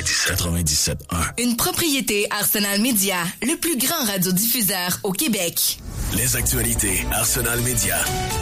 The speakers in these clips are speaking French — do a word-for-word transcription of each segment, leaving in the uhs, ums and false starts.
quatre-vingt-dix-sept quatre-vingt-dix-sept un. Une propriété Arsenal Media, le plus grand radiodiffuseur au Québec. Les actualités Arsenal Media.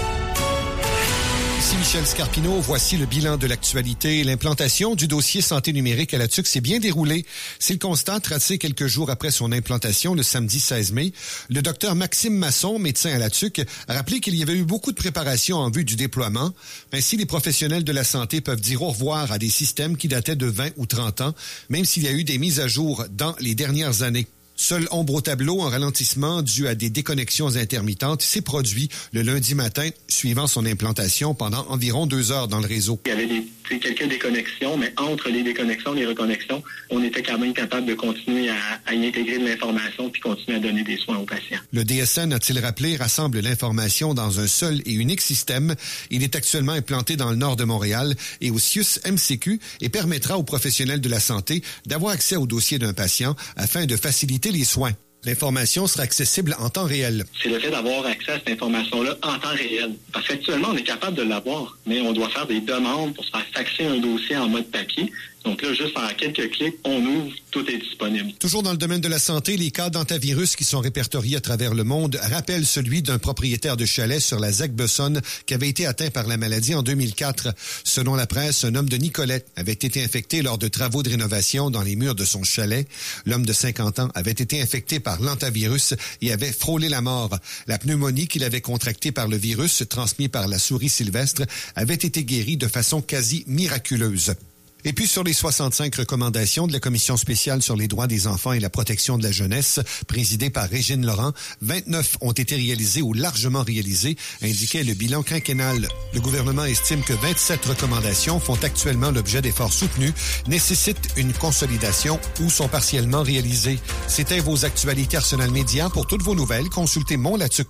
Ici Michel Scarpino, voici le bilan de l'actualité. L'implantation du dossier santé numérique à la Tuque s'est bien déroulée. C'est le constat tracé quelques jours après son implantation le samedi seize mai. Le docteur Maxime Masson, médecin à la Tuque, a rappelé qu'il y avait eu beaucoup de préparation en vue du déploiement. Ainsi, les professionnels de la santé peuvent dire au revoir à des systèmes qui dataient de vingt ou trente ans, même s'il y a eu des mises à jour dans les dernières années. Seul ombre au tableau, un ralentissement dû à des déconnexions intermittentes s'est produit le lundi matin, suivant son implantation pendant environ deux heures dans le réseau. Il y avait des, quelques déconnexions, mais entre les déconnexions et les reconnexions, on était quand même capable de continuer à, à y intégrer de l'information puis continuer à donner des soins aux patients. Le D S N, a-t-il rappelé, rassemble l'information dans un seul et unique système. Il est actuellement implanté dans le nord de Montréal et au C I U S M C Q et permettra aux professionnels de la santé d'avoir accès au dossier d'un patient afin de faciliter les soins. L'information sera accessible en temps réel. C'est le fait d'avoir accès à cette information-là en temps réel. Parce qu'actuellement, on est capable de l'avoir, mais on doit faire des demandes pour se faire faxer un dossier en mode papier. Donc là, juste en quelques clics, on ouvre, tout est disponible. Toujours dans le domaine de la santé, les cas d'antivirus qui sont répertoriés à travers le monde rappellent celui d'un propriétaire de chalet sur la Zac-Bessonne qui avait été atteint par la maladie en deux mille quatre. Selon la presse, un homme de Nicolet avait été infecté lors de travaux de rénovation dans les murs de son chalet. L'homme de cinquante ans avait été infecté par l'antivirus et avait frôlé la mort. La pneumonie qu'il avait contractée par le virus, transmis par la souris sylvestre, avait été guérie de façon quasi miraculeuse. Et puis, sur les soixante-cinq recommandations de la Commission spéciale sur les droits des enfants et la protection de la jeunesse, présidée par Régine Laurent, vingt-neuf ont été réalisées ou largement réalisées, indiquait le bilan quinquennal. Le gouvernement estime que vingt-sept recommandations font actuellement l'objet d'efforts soutenus, nécessitent une consolidation ou sont partiellement réalisées. C'était vos actualités Arsenal Média. Pour toutes vos nouvelles, consultez Mon Latuc.